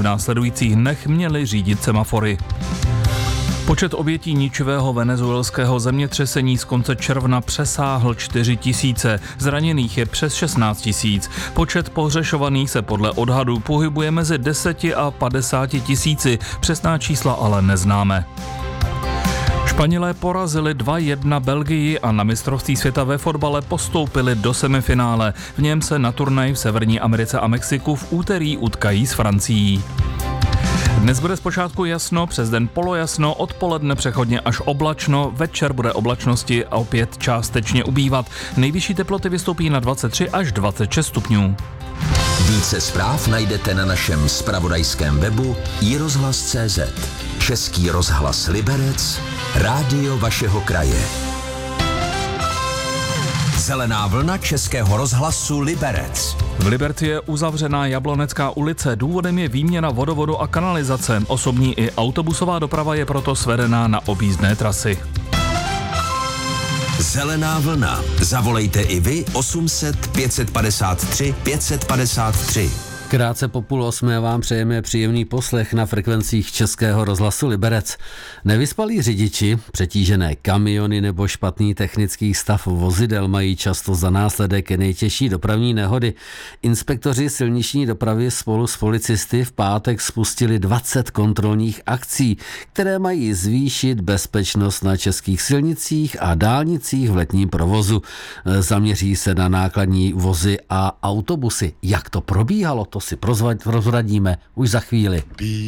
následujících dnech měly řídit semafory. Počet obětí ničivého venezuelského zemětřesení z konce června přesáhl 4 000, zraněných je přes 16 000. Počet pohřešovaných se podle odhadů pohybuje mezi 10 a 50 000, přesná čísla ale neznáme. Španělé porazili 2-1 Belgii a na mistrovství světa ve fotbale postoupili do semifinále. V něm se na turnaj v Severní Americe a Mexiku v úterý utkají s Francií. Dnes bude zpočátku jasno, přes den polojasno, odpoledne přechodně až oblačno, večer bude oblačnosti a opět částečně ubývat. Nejvyšší teploty vystoupí na 23 až 26 stupňů. Více zpráv najdete na našem zpravodajském webu iRozhlas.cz. Český rozhlas Liberec, rádio vašeho kraje. Zelená vlna Českého rozhlasu Liberec. V Liberci je uzavřená Jablonecká ulice, důvodem je výměna vodovodu a kanalizace. Osobní i autobusová doprava je proto svedená na objízdné trasy. Zelená vlna. Zavolejte i vy 800 553 553. Krátce po 7:30 vám přejeme příjemný poslech na frekvencích Českého rozhlasu Liberec. Nevyspalí řidiči, přetížené kamiony nebo špatný technický stav vozidel mají často za následek nejtěžší dopravní nehody. Inspektoři silniční dopravy spolu s policisty v pátek spustili 20 kontrolních akcí, které mají zvýšit bezpečnost na českých silnicích a dálnicích v letním provozu. Zaměří se na nákladní vozy a autobusy. Jak to probíhalo, to si prozradíme už za chvíli.